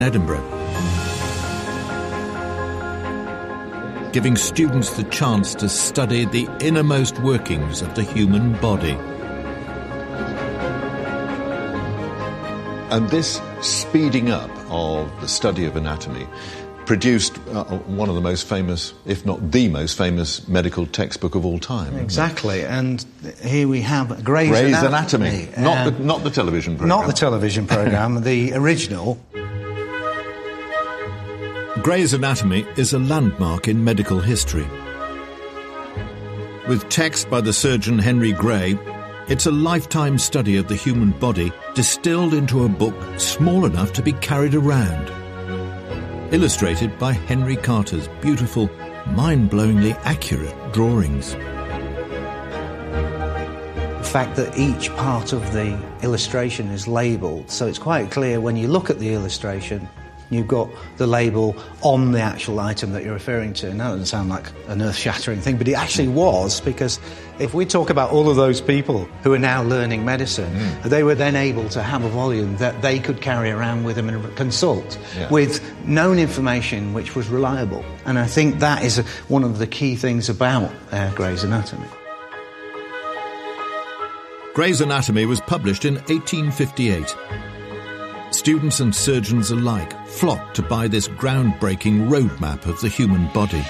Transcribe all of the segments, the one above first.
Edinburgh, giving students the chance to study the innermost workings of the human body. And this speeding up of the study of anatomy produced one of the most famous, if not the most famous, medical textbook of all time. Exactly, and here we have Gray's Anatomy. Not the television programme. Not the television programme, the original. Gray's Anatomy is a landmark in medical history. With text by the surgeon Henry Gray, it's a lifetime study of the human body distilled into a book small enough to be carried around. Illustrated by Henry Carter's beautiful, mind-blowingly accurate drawings. The fact that each part of the illustration is labelled, so it's quite clear when you look at the illustration, you've got the label on the actual item that you're referring to. Now, it doesn't sound like an earth-shattering thing, but it actually was, because if we talk about all of those people who are now learning medicine, they were then able to have a volume that they could carry around with them and consult with known information which was reliable. And I think that is one of the key things about Gray's Anatomy. Gray's Anatomy was published in 1858. Students and surgeons alike flocked to buy this groundbreaking roadmap of the human body.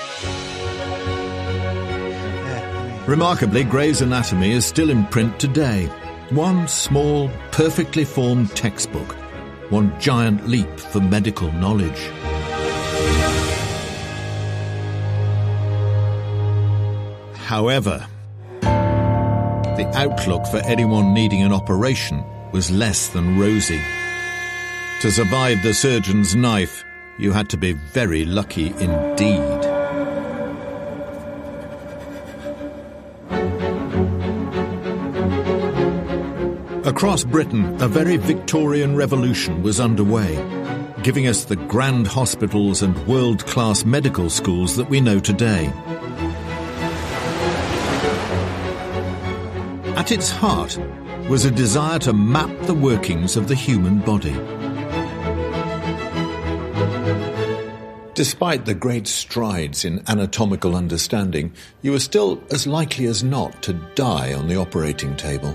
Remarkably, Gray's Anatomy is still in print today. One small, perfectly formed textbook. One giant leap for medical knowledge. However, the outlook for anyone needing an operation was less than rosy. To survive the surgeon's knife, you had to be very lucky indeed. Across Britain, a very Victorian revolution was underway, giving us the grand hospitals and world-class medical schools that we know today. At its heart was a desire to map the workings of the human body. Despite the great strides in anatomical understanding, you were still as likely as not to die on the operating table.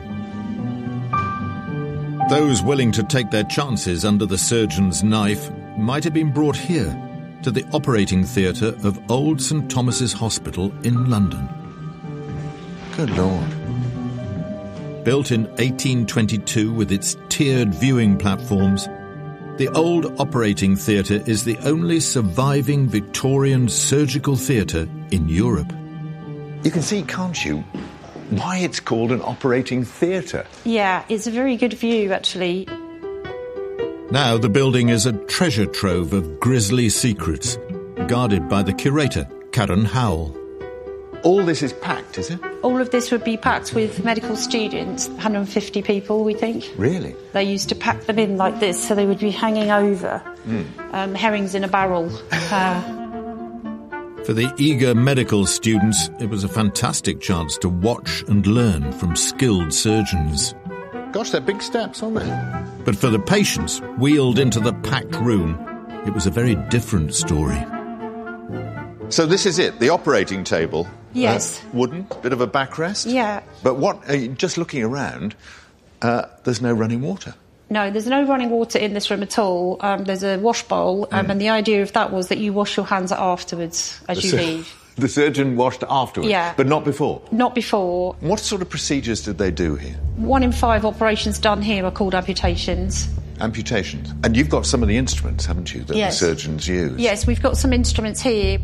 Those willing to take their chances under the surgeon's knife might have been brought here, to the operating theatre of Old St Thomas's Hospital in London. Good Lord. Built in 1822 with its tiered viewing platforms, the old operating theatre is the only surviving Victorian surgical theatre in Europe. You can see, can't you, why it's called an operating theatre? Yeah, it's a very good view, actually. Now the building is a treasure trove of grisly secrets, guarded by the curator, Karen Howell. All this is packed, is it? All of this would be packed with medical students, 150 people, we think. Really? They used to pack them in like this, so they would be hanging over, herrings in a barrel. For the eager medical students, it was a fantastic chance to watch and learn from skilled surgeons. Gosh, they're big steps, aren't they? But for the patients wheeled into the packed room, it was a very different story. So this is it, the operating table. Yes. Wooden, bit of a backrest. Yeah. But just looking around, there's no running water. No, there's no running water in this room at all. There's a wash bowl, and the idea of that was that you wash your hands afterwards as you leave. The surgeon washed afterwards? Yeah. But not before? Not before. What sort of procedures did they do here? 1 in 5 operations done here are called amputations. Amputations. And you've got some of the instruments, haven't you, that the surgeons use? Yes, we've got some instruments here.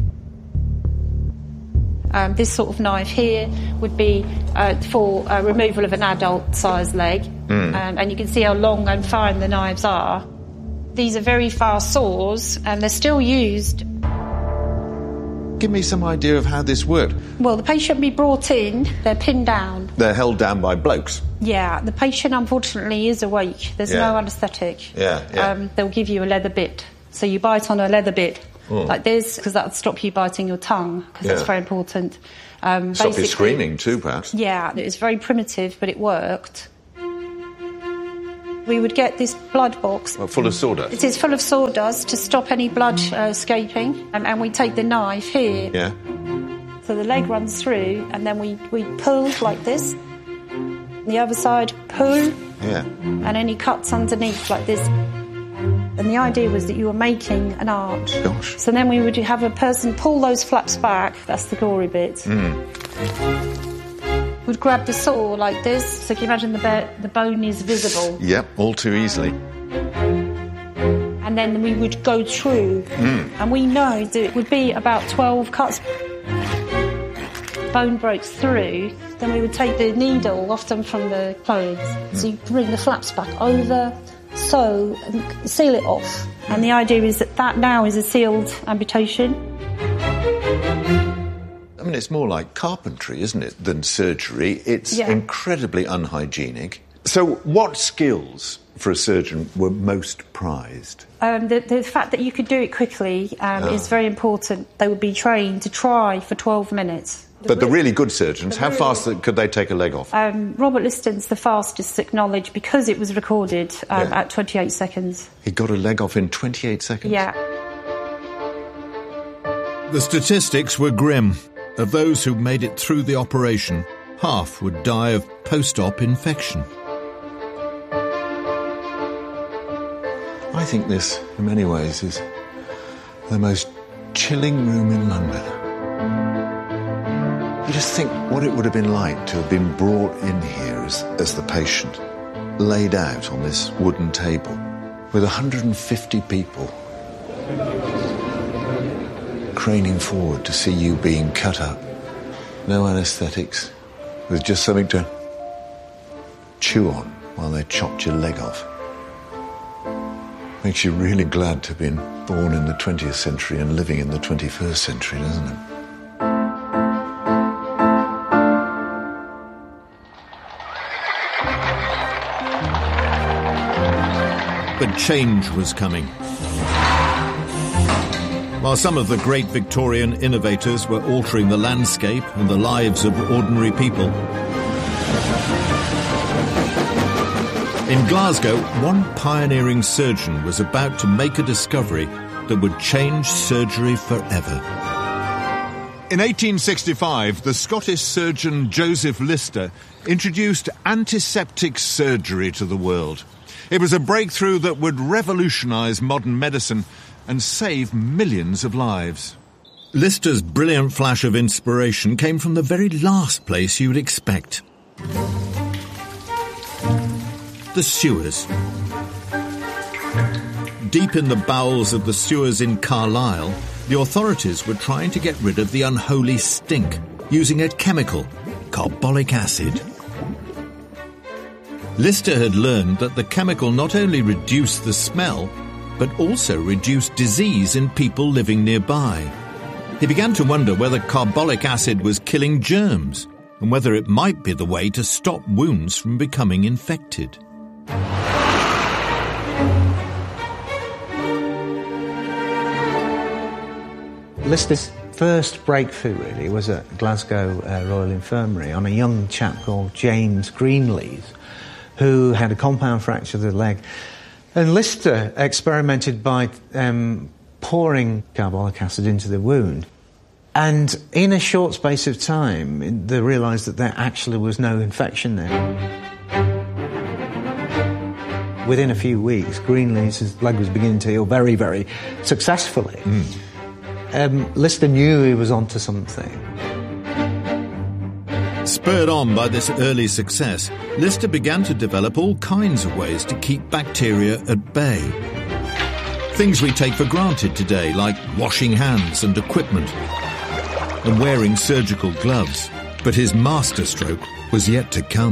This sort of knife here would be for removal of an adult-sized leg. And you can see how long and fine the knives are. These are very fast saws, and they're still used. Give me some idea of how this worked. Well, the patient be brought in, they're pinned down. They're held down by blokes? Yeah, the patient, unfortunately, is awake. There's no anaesthetic. They'll give you a leather bit. So you bite on a leather bit. Like this, because that would stop you biting your tongue, because that's very important. Stop you screaming too, perhaps? Yeah, it was very primitive, but it worked. We would get this blood box. Well, full of sawdust? It is full of sawdust to stop any blood escaping. And we take the knife here. Yeah. So the leg runs through, and then we pull like this. The other side, pull. Yeah. And any cuts underneath like this. And the idea was that you were making an arch. Gosh. So then we would have a person pull those flaps back. That's the gory bit. We'd grab the saw like this. So can you imagine the bone is visible? Yep, all too easily. And then we would go through. And we know that it would be about 12 cuts. Bone broke through. Then we would take the needle, often from the clothes. So you bring the flaps back over, sew and seal it off. And the idea is that now is a sealed amputation. I mean, it's more like carpentry, isn't it, than surgery. It's incredibly unhygienic. So what skills for a surgeon were most prized? The fact that you could do it quickly is very important. They would be trained to try for 12 minutes. But the really good surgeons, how fast could they take a leg off? Robert Liston's the fastest acknowledged because it was recorded at 28 seconds. He got a leg off in 28 seconds? Yeah. The statistics were grim. Of those who made it through the operation, half would die of post-op infection. I think this, in many ways, is the most chilling room in London. You just think what it would have been like to have been brought in here as the patient, laid out on this wooden table, with 150 people craning forward to see you being cut up. No anaesthetics, with just something to chew on while they chopped your leg off. Makes you really glad to have been born in the 20th century and living in the 21st century, doesn't it? But change was coming. While some of the great Victorian innovators were altering the landscape and the lives of ordinary people, in Glasgow, one pioneering surgeon was about to make a discovery that would change surgery forever. In 1865, the Scottish surgeon Joseph Lister introduced antiseptic surgery to the world. It was a breakthrough that would revolutionise modern medicine and save millions of lives. Lister's brilliant flash of inspiration came from the very last place you'd expect. The sewers. Deep in the bowels of the sewers in Carlisle, the authorities were trying to get rid of the unholy stink using a chemical, carbolic acid. Lister had learned that the chemical not only reduced the smell, but also reduced disease in people living nearby. He began to wonder whether carbolic acid was killing germs, and whether it might be the way to stop wounds from becoming infected. Lister's first breakthrough really was at Glasgow Royal Infirmary on a young chap called James Greenlees, who had a compound fracture of the leg. And Lister experimented by pouring carbolic acid into the wound. And in a short space of time, they realised that there actually was no infection there. Within a few weeks, Greenlees' leg was beginning to heal very, very successfully. Lister knew he was onto something. Spurred on by this early success, Lister began to develop all kinds of ways to keep bacteria at bay. Things we take for granted today, like washing hands and equipment, and wearing surgical gloves. But his masterstroke was yet to come.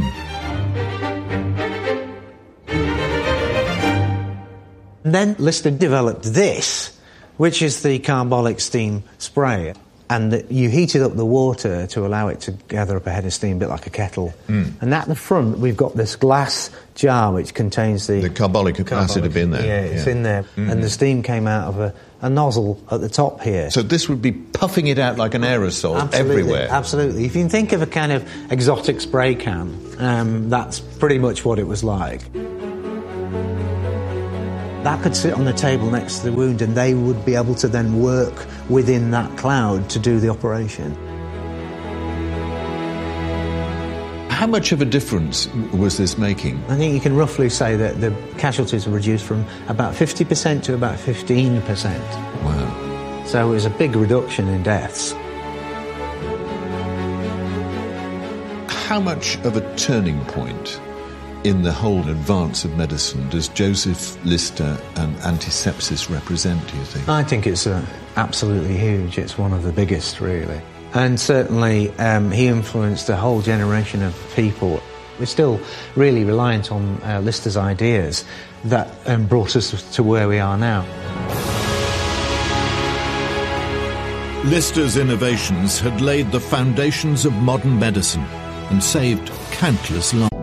And then Lister developed this, which is the carbolic steam spray. And you heated up the water to allow it to gather up a head of steam, a bit like a kettle. And at the front, we've got this glass jar which contains the carbolic acid had been there. Yeah, it's in there. And the steam came out of a nozzle at the top here. So this would be puffing it out like an aerosol everywhere. Absolutely. If you can think of a kind of exotic spray can, that's pretty much what it was like. that could sit on the table next to the wound, and they would be able to then work within that cloud to do the operation. How much of a difference was this making? I think you can roughly say that the casualties were reduced from about 50% to about 15%. Wow. So it was a big reduction in deaths. How much of a turning point in the whole advance of medicine does Joseph Lister and antisepsis represent, do you think? I think it's absolutely huge. It's one of the biggest, really. And certainly he influenced a whole generation of people. We're still really reliant on Lister's ideas that brought us to where we are now. Lister's innovations had laid the foundations of modern medicine and saved countless lives.